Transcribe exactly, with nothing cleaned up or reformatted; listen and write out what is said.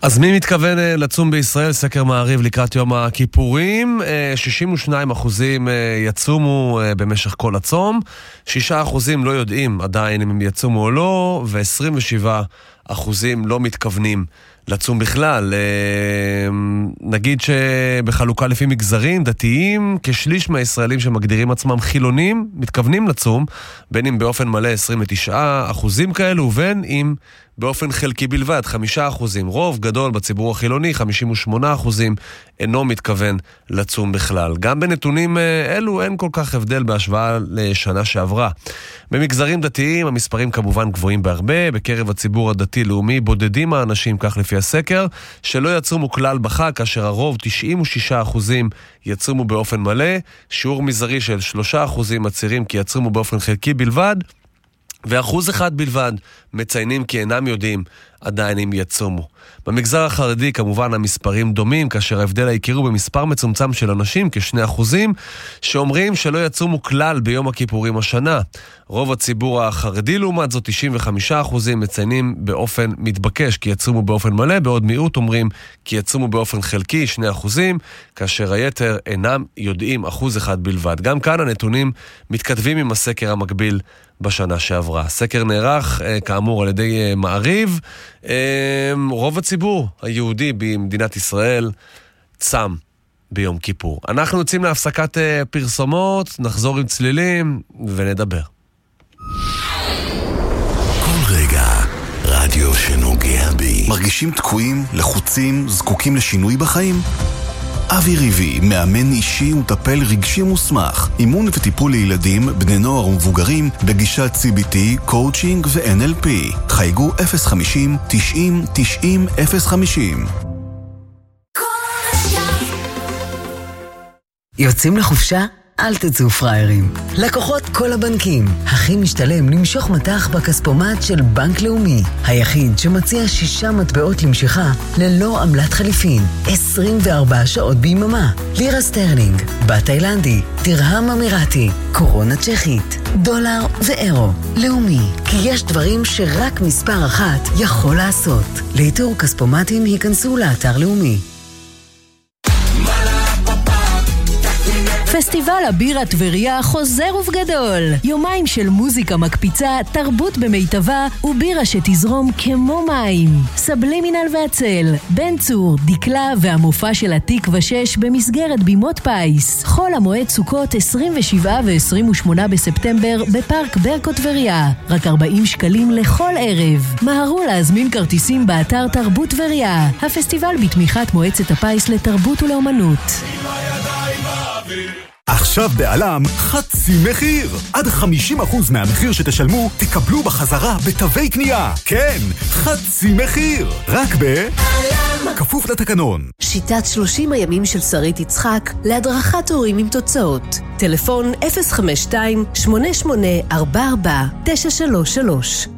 אז מי מתכוון לצום בישראל? סקר מעריב לקראת יום הכיפורים. שישים ושניים אחוזים יצומו במשך כל הצום, שישה אחוזים לא יודעים עדיין אם הם יצומו או לא, ו-עשרים ושבעה אחוזים לא מתכוונים לצום בכלל. נגיד שבחלוקה לפי מגזרים דתיים, כשליש מהישראלים שמגדירים עצמם חילונים מתכוונים לצום, בין אם באופן מלא עשרים ותשעה אחוזים כאלו, ובין אם באופן חלקי בלבד, חמישה אחוזים. רוב גדול בציבור החילוני, חמישים ושמונה אחוזים, אינו מתכוון לצום בכלל. גם בנתונים אלו אין כל כך הבדל בהשוואה לשנה שעברה. במגזרים דתיים המספרים כמובן גבוהים בהרבה. בקרב הציבור הדתי-לאומי בודדים האנשים, כך לפי הסקר, שלא יצומו כלל בחג, כאשר הרוב תשעים ושישה אחוזים יצומו באופן מלא. שיעור מזערי של שלושה אחוזים מצהירים כי יצומו באופן חלקי בלבד, ואחוז אחד בלבד מציינים כי אינם יודעים עדיין אם יצומו. במגזר החרדי כמובן המספרים דומים, כאשר ההבדל העיקרי הוא במספר מצומצם של אנשים, כשני אחוזים, שאומרים שלא יצומו כלל ביום הכיפורים השנה. רוב הציבור החרדי לעומת זאת, תשעים וחמישה אחוזים, מציינים באופן מתבקש כי יצומו באופן מלא, בעוד מיעוט אומרים כי יצומו באופן חלקי, שני אחוזים, כאשר היתר אינם יודעים, אחוז אחד בלבד. גם כאן הנתונים מתכתבים עם הסקר המקביל בשנה שעברה. הסקר נערך כאמור על ידי מעריב. רוב הציבור היהודי במדינת ישראל צם ביום כיפור. אנחנו יוצאים להפסקת פרסומות, נחזור עם צלילים ונדבר. כל רגע רדיו שנוגע בי. מרגישים תקועים, לחוצים, זקוקים לשינוי בחיים? אבי ריבי, מאמן אישי וטפל רגשי מוסמך, אימון וטיפול לילדים, בני נוער ומבוגרים, בגישת סי בי טי, קואוצ'ינג ו-אן אל פי. חייגו אפס חמישים תשעים תשעים אפס חמישים. יוצאים לחופשה? אל תצאו פריירים. לקוחות כל הבנקים. הכי משתלם למשוך מטח בכספומט של בנק לאומי. היחיד שמציע שישה מטבעות למשיכה ללא עמלת חליפין. עשרים וארבע שעות ביממה. לירה סטרלינג, בת תאילנדי, תרהם אמירתי, קורונה צ'כית, דולר ואירו. לאומי. כי יש דברים שרק מספר אחת יכול לעשות. לאיתור כספומטים היכנסו לאתר לאומי. פסטיבל הבירה טבריה חוזר ובגדול. יומיים של מוזיקה מקפיצה, תרבות במיטבה ובירה שתזרום כמו מים. סבלימינל והצל, בן צור, דקלה והמופע של התקווה שש במסגרת בימות פייס. חול המועד סוכות עשרים ושבעה ו-עשרים ושמונה בספטמבר בפארק ברקו טבריה. רק ארבעים שקלים לכל ערב. מהרו להזמין כרטיסים באתר תרבות טבריה. הפסטיבל בתמיכת מועצת הפייס לתרבות ולאומנות. עכשיו בעלם חצי מחיר. עד חמישים אחוז מהמחיר שתשלמו תקבלו בחזרה בתווי קנייה. כן, חצי מחיר. רק בעלם. כפוף לתקנון. שיטת שלושים הימים של שרית יצחק להדרכת הורים עם תוצאות. טלפון אפס חמש שתיים שמונה שמונה ארבע ארבע תשע שלוש שלוש.